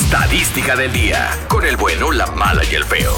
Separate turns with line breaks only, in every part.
estadística del día, con el bueno, la mala y el feo.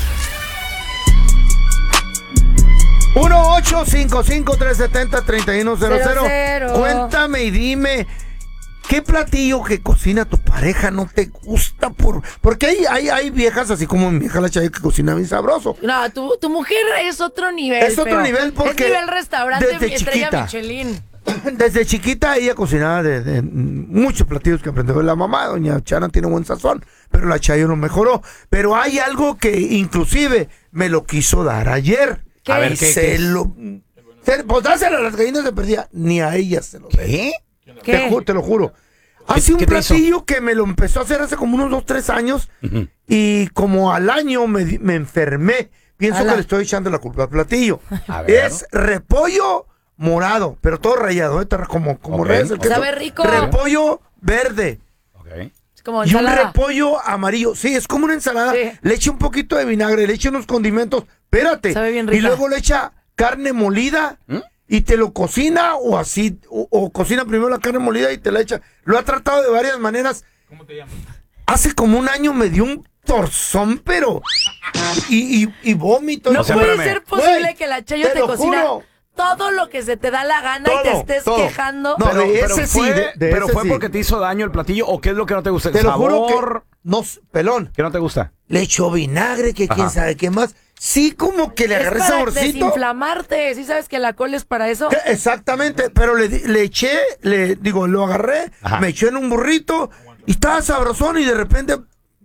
1-855-370-3100. Cuéntame y dime, ¿qué platillo que cocina tu pareja no te gusta? Porque hay viejas, así como mi vieja la Chayo, que cocina bien sabroso.
No, tu mujer es otro nivel.
Es otro nivel porque
es nivel restaurante,
desde
estrella
chiquita.
Michelin.
Desde chiquita ella cocinaba de muchos platillos que aprendió de la mamá. Doña Chana tiene buen sazón, pero la Chayo lo mejoró. Pero hay algo que inclusive me lo quiso dar ayer.
¿Qué?
A ver, ¿qué?
Pues dáselo a las gallinas se perdía, ni a ellas se lo
¿Qué?
¿Qué?
Te lo juro. Hace un
qué te hizo?
platillo que me lo empezó a hacer hace como unos 2-3 años y como al año me enfermé. Pienso que le estoy echando la culpa al platillo.
A ver.
Es repollo morado, pero todo rayado, como
Ok.
reyes el queso.
Sabe rico.
Repollo verde
Okay.
Es como
y un
ensalada.
repollo amarillo. Sí, es como una ensalada.
Sí.
Le echa un poquito de vinagre, le echa unos condimentos. Espérate.
Sabe bien
Y
rica.
luego le echa carne molida y te lo cocina o así, o cocina primero la carne molida y te la echa. Lo ha tratado de varias maneras. ¿Cómo te llamas? Hace como un año me dio un torzón, pero y vómito.
No
O sea,
puede
espérame.
ser posible
Güey,
que la Chayo
te
te
lo
cocina
juro.
todo lo que se te da la gana y te estés
todo.
quejando.
No, de ese sí, de
pero
ese
fue
sí.
porque te hizo daño el platillo o qué es lo que no te gusta, el
Te lo juro
sabor.
que no, pelón.
¿Qué no te gusta?
Le echó vinagre, que quién sabe qué más. Sí, como que le
Es
agarré
para
saborcito.
desinflamarte. ¿Sí sabes que la col es para eso?
Exactamente, pero le eché, lo agarré,
Ajá.
me eché en un burrito y estaba sabrosón y de repente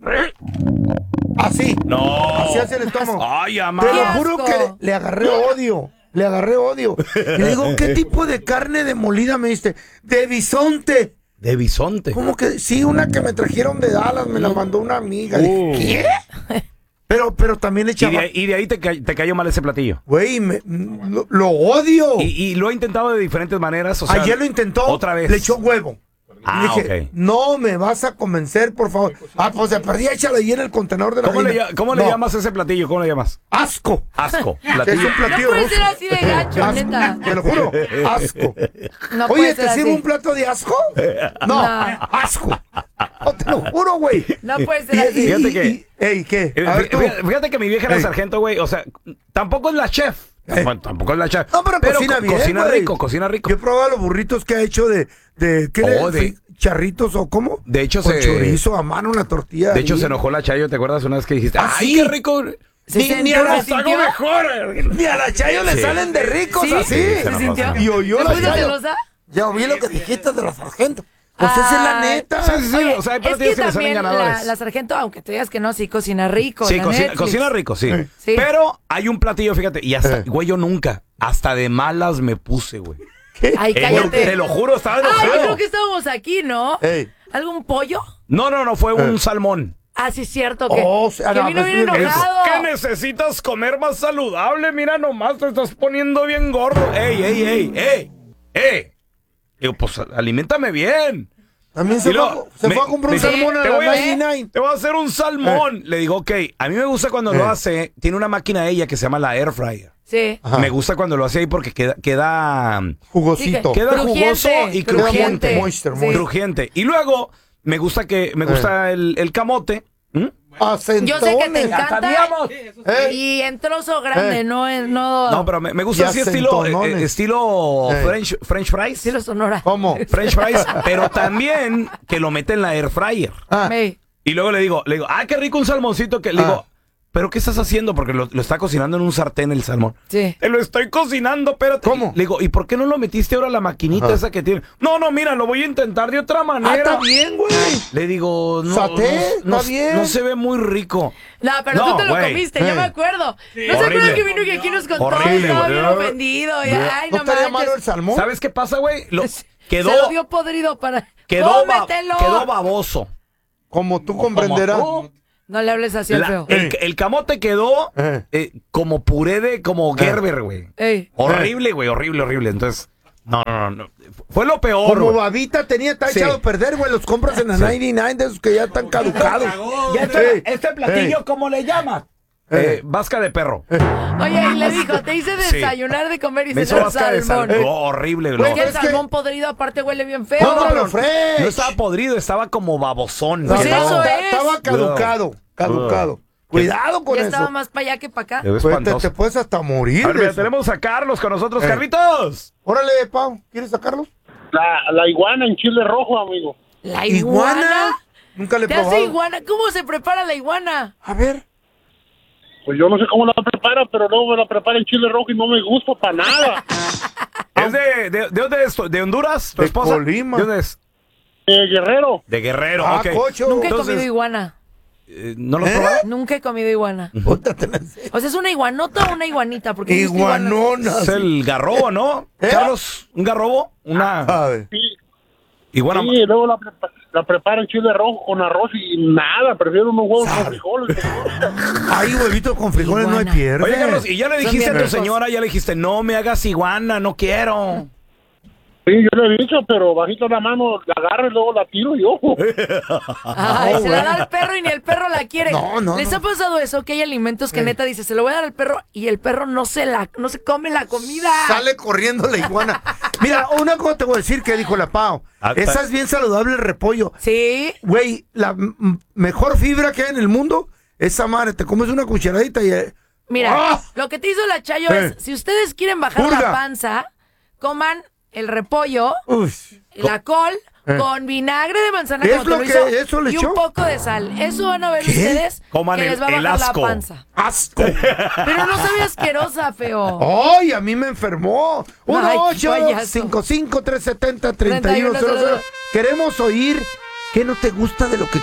así.
No.
Así hace el estómago.
Ay,
Te
amá.
lo
¡Qué
juro
asco!
que le agarré odio. Le agarré odio. Y le digo, ¿qué tipo de carne de molida me diste? De bisonte.
De bisonte.
¿Cómo que? Sí, una que me trajeron de Dallas, me la mandó una amiga. Dije, ¿qué? Pero también le
Y
echaba.
de ahí te cayó mal ese platillo.
Güey, lo odio.
Y lo ha intentado de diferentes maneras. O sea,
Ayer lo intentó.
Otra vez.
Le echó huevo.
Ah,
Y dije,
ok.
no me vas a convencer, por favor. Ah, pues de perdí, échale ahí en el contenedor de la
¿Cómo le
No,
llamas a ese platillo? ¿Cómo le llamas?
Asco.
Asco.
Es
Platillo.
un platillo
No puede
ruso.
ser así de gacho,
Asco,
neta.
te lo juro, asco.
No
Oye,
puede
¿te
ser
sirvo
así.
un plato de asco? No, asco. No, te lo juro, güey.
No puede ser así.
Fíjate que-
Ey, ¿qué? A ver, tú.
Fíjate que mi vieja era
Ey.
sargento, güey. O sea, tampoco es la chef. Bueno, tampoco es la chef.
No, pero cocina bien,
Cocina
güey.
rico, cocina rico.
Yo he probado los burritos que ha hecho ¿qué
de-
charritos o cómo?
De hecho,
con chorizo a mano, una tortilla.
De hecho,
ahí.
se enojó la Chayo, ¿te acuerdas una vez que dijiste?
¿Ah,
¡Ay,
sí?
qué rico!
Ni a la
¿Se sintió?
Ni a la Chayo le
Sí.
salen de ricos
¿Sí?
así.
¿Se sintió?
Y oyó
¿Se
la
puso
Chayo.
celosa?
Ya oí lo que dijiste de los sargentos. Pues esa es la
Ay.
neta.
Sí, sí, sí.
Oye,
O sea, hay
es
platillos que le salen
también
ganadores.
la sargento, aunque te digas que no, sí cocina rico.
Sí,
la
cocina,
Netflix.
cocina rico, sí.
Sí.
Pero hay un platillo, fíjate, y hasta, güey, yo nunca, hasta de malas me puse, güey.
Ay,
Te
cállate.
lo juro, estaba
Ah, yo
enojado.
creo que estábamos aquí, ¿no?
Ey.
¿Algún pollo?
No, fue un salmón.
Ah, sí, es cierto que,
Oh, sí,
que
no,
vino
pues,
bien
mira,
enojado.
Que necesitas comer más saludable, mira nomás, te estás poniendo bien gordo. ¡Ey! Digo, pues, aliméntame bien.
También se
Y luego,
fue a comprar un salmón a
te
la
voy a-
99.
Te voy a hacer un salmón. Le digo, ok, a mí me gusta cuando lo hace, tiene una máquina ella que se llama la Air Fryer.
Sí.
Ajá.
Me gusta cuando lo hace ahí porque queda
Jugosito.
Queda
Crujiente,
jugoso y
Queda
crujiente.
moisture,
Sí.
moisture.
Crujiente. Y luego, me gusta el camote.
Yo sé que te encanta.
¿Eh?
Y en trozo grande, no en no.
No, pero me gusta
Y
así estilo
acentonones.
French fries.
Estilo Sonora.
¿Cómo?
French fries, pero también que lo mete en la air fryer.
Ah,
Ey.
Y luego le digo, qué rico un salmoncito que le digo, ¿pero qué estás haciendo? Porque lo está cocinando en un sartén el salmón.
Sí.
Te lo estoy cocinando, espérate.
¿Cómo?
Le digo, ¿y por qué no lo metiste ahora a la maquinita esa que tiene? No, mira, lo voy a intentar de otra manera.
está bien, güey.
Le digo, no,
Saté,
no,
está bien.
no se ve muy rico.
No, pero tú te lo
güey.
comiste, yo me acuerdo. ¿No se
Horrible.
acuerdan que vino y aquí nos contó?
Horrible,
Estaba
güey.
bien ofendido. Y, ay,
¿No
no
estaría malo el
manches.
salmón?
¿Sabes qué pasa, güey? Quedó,
Se lo dio podrido para.
quedó
¡Cómetelo!
baboso.
Como tú comprenderás.
Como tú.
No le hables así al feo.
El camote quedó como puré de como Gerber, güey.
Ey.
Horrible, güey, horrible. Entonces, no. Fue lo peor.
Como
güey.
babita está
Sí.
echado a perder, güey. Los compras en la 99 de esos que ya están caducados.
Ya
Ey,
este platillo, ¿cómo le llamas? vasca de perro.
Oye, y le dijo, te hice desayunar, de comer y
Me hizo
cenar
vasca de
salmón.
salmón. Horrible.
Güey,
Porque el
es que-
salmón podrido aparte huele bien feo.
Cómpralo
No
fresh.
estaba podrido, estaba como babosón.
Pues
Que
eso
no.
es.
Estaba caducado. Cuidado con
Ya
eso.
estaba más para allá que para acá.
Es
Pues te
espantoso.
puedes hasta morir.
A ver,
de
mira,
eso.
tenemos a Carlos con nosotros. Carlitos.
Órale, Pau, ¿quieres sacarlos?
La iguana en chile rojo, amigo.
¿La iguana?
Nunca le he
¿Te hace
probado.
iguana? ¿Cómo se prepara la iguana?
A ver.
Pues yo no sé cómo la prepara, pero luego me la prepara en chile rojo y no me gusta para nada.
¿Es de dónde es? ¿De Honduras? ¿Tu
De
esposa?
Colima.
¿De dónde es?
Guerrero.
De Guerrero,
Ah,
ok.
cocho.
Nunca he
Entonces,
comido iguana.
¿No lo has probado?
Nunca he comido iguana.
Bótate la serie.
O sea, ¿es una iguanota o una iguanita? Porque dijiste iguana.
Iguanona.
Es el garrobo, ¿no? Carlos, ¿un garrobo? Una
A ver.
Sí,
iguana.
sí, y luego la prepara en chile rojo con arroz y nada. Prefiero unos huevos con frijoles.
Ay, huevito con frijoles no hay
Iguana.
pierde.
Oye, Carlos, y ya le
Son
dijiste a
bien
tu
ricos.
señora, ya le dijiste, no me hagas iguana, no quiero.
Sí, yo le he dicho, pero bajito la mano, la agarro y luego la tiro yo.
Ay, se la da al perro y ni el perro la quiere.
No,
¿Les
no.
ha pasado eso? Que hay alimentos que neta dice, se lo voy a dar al perro y el perro no se come la comida.
Sale corriendo la iguana. Mira, una cosa te voy a decir que dijo la Pau.
Ah,
Esa es bien saludable, el repollo.
Sí.
Güey, la mejor fibra que hay en el mundo, esa madre, te comes una cucharadita y...
Mira,
¡Ah!
lo que te hizo la Chayo es, si ustedes quieren bajar
Purga.
la panza, coman el repollo,
Uf.
la col, con vinagre de manzana
¿Es
como te
lo
lo
que
hizo,
eso le
y
echó?
un poco de sal. Eso van a ver
¿Qué?
ustedes
Coman
que les va a
el
bajar
asco.
la panza.
¡Asco!
Pero no sabe asquerosa, feo.
¡Ay, a mí me enfermó!
Ay, qué payaso.
1-855-370-3100. Queremos oír qué no te gusta de lo que